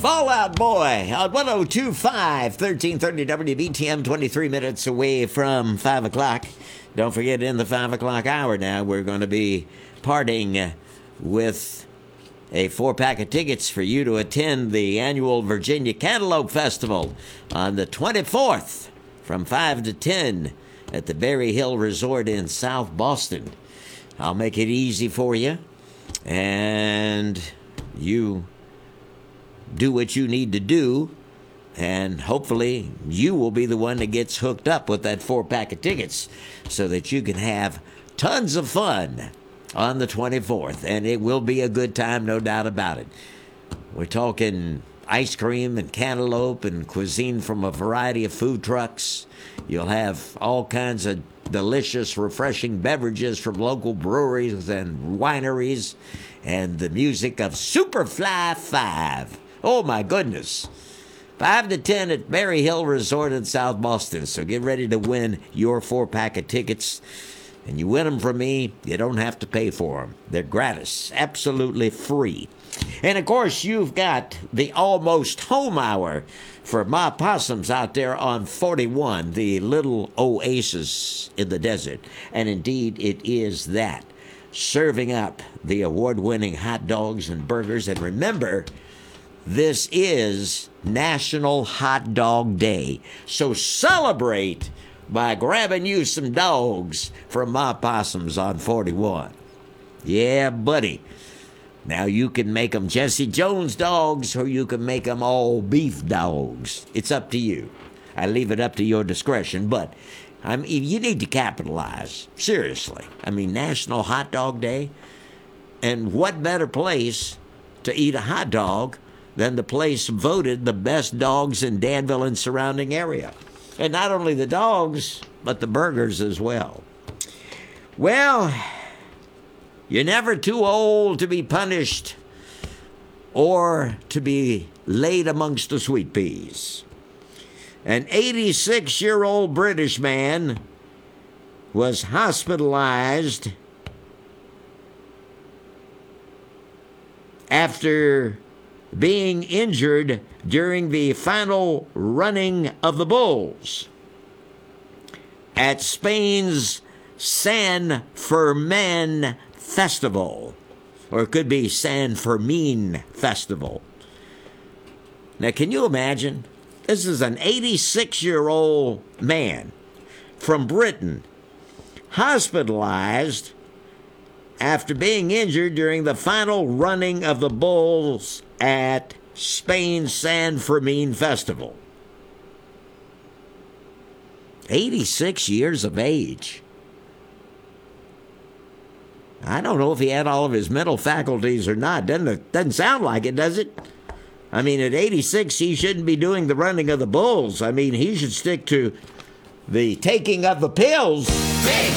Fallout Boy on 1025, 1330 WBTM, 23 minutes away from 5 o'clock. Don't forget, in the 5 o'clock hour now, we're going to be parting with a 4-pack of tickets for you to attend the annual Virginia Cantaloupe Festival on the 24th from 5 to 10 at the Berry Hill Resort in South Boston. I'll make it easy for you, and you do what you need to do, and hopefully you will be the one that gets hooked up with that 4-pack of tickets so that you can have tons of fun on the 24th, and it will be a good time, no doubt about it. We're talking ice cream and cantaloupe and cuisine from a variety of food trucks. You'll have all kinds of delicious, refreshing beverages from local breweries and wineries, and the music of Superfly 5. Oh, my goodness. 5 to 10 at Berry Hill Resort in South Boston. So get ready to win your 4-pack of tickets. And you win them from me, you don't have to pay for them. They're gratis, absolutely free. And, of course, you've got the Almost Home Hour for Ma Possums out there on 41, the little oasis in the desert. And, indeed, it is that. Serving up the award-winning hot dogs and burgers. And remember, this is National Hot Dog Day. So celebrate by grabbing you some dogs from Ma Possums on 41. Yeah, buddy. Now you can make them Jesse Jones dogs, or you can make them all beef dogs. It's up to you. I leave it up to your discretion, but you need to capitalize. Seriously. I mean, National Hot Dog Day. And what better place to eat a hot dog than the place voted the best dogs in Danville and surrounding area? And not only the dogs, but the burgers as well. Well, you're never too old to be punished or to be laid amongst the sweet peas. An 86-year-old British man was hospitalized after being injured during the final running of the bulls at Spain's San Fermin Festival, or it could be San Fermin Festival. Now, can you imagine? This is an 86-year-old man from Britain, hospitalized after being injured during the final running of the bulls at Spain's San Fermin Festival. 86 years of age. I don't know if he had all of his mental faculties or not. Doesn't sound like it, does it? I mean, at 86, he shouldn't be doing the running of the bulls. I mean, he should stick to the taking of the pills. Big